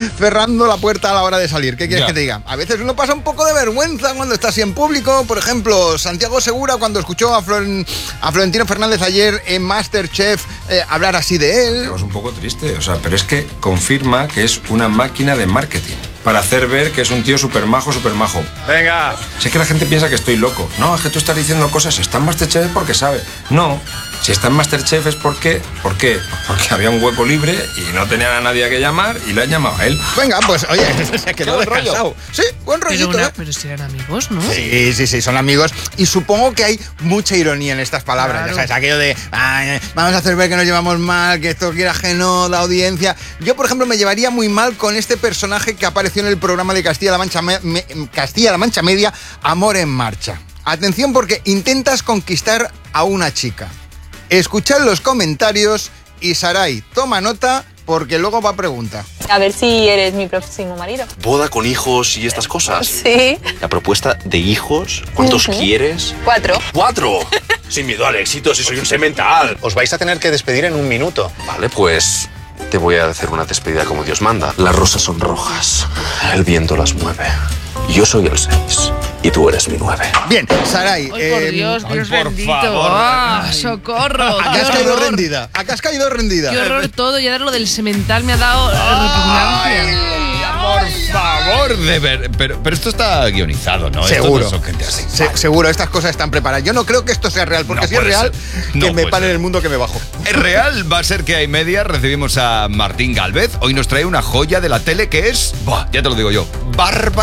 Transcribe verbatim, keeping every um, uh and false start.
cerrando la puerta a la hora de salir. ¿Qué quieres Ya. que te diga? A veces uno pasa un poco de vergüenza cuando está así en público. Por ejemplo, Santiago Segura, cuando escuchó a, Floren, a Florentino Fernández ayer en MasterChef eh, hablar así de él. Es un poco triste, o sea, pero es que confirma que es una máquina de marketing para hacer ver que es un tío súper majo, súper majo. Venga. Sé que la gente piensa que estoy loco. No, es que tú estás diciendo cosas, está en MasterChef porque sabe. No, si está en MasterChef es porque... ¿Por qué? Porque había un hueco libre y no tenían a nadie a que llamar y le han llamado a él. Venga, pues oye, se quedó buen rollo. descansado. Sí, buen Pero, rollito, una- ¿eh? pero si eran amigos, ¿no? Sí, sí, sí, son amigos. Y supongo que hay mucha ironía en estas palabras. Claro. Ya sabes, aquello de "Ay, vamos a hacer ver que nos llevamos mal, que esto quiera ajeno la audiencia". Yo, por ejemplo, me llevaría muy mal con este personaje que apareció en el programa de Castilla-La Mancha, Me- Me- Castilla-La Mancha Media, Amor en Marcha. Atención, porque intentas conquistar a una chica. Escuchad los comentarios y Saray, toma nota porque luego va a preguntar. A ver si eres mi próximo marido. Boda con hijos y estas cosas. Sí. La propuesta de hijos, ¿cuántos Ujú. quieres? Cuatro. ¡Cuatro! Sin miedo al éxito, si soy un semental. Os vais a tener que despedir en un minuto. Vale, pues te voy a hacer una despedida como Dios manda. Las rosas son rojas, el viento las mueve. Yo soy el seis y tú eres mi nueve. Bien, Saray. Ay, por eh, Dios, ay, Dios por bendito. favor. Ah, socorro. Acá qué has caído horror. rendida. Acá has caído rendida. Qué horror todo. Ya lo del semental me ha dado repugnancia. Por favor, de ver. Pero, pero esto está guionizado, ¿no? Seguro. Esto no son gente así. Se- seguro, estas cosas están preparadas. Yo no creo que esto sea real, porque No si es puede real, ser. que No me puede pare ser. el mundo que me bajo. Es real, va a ser que hay media. Recibimos a Martín Gálvez. Hoy nos trae una joya de la tele que es, buah, ya te lo digo yo, bárbara.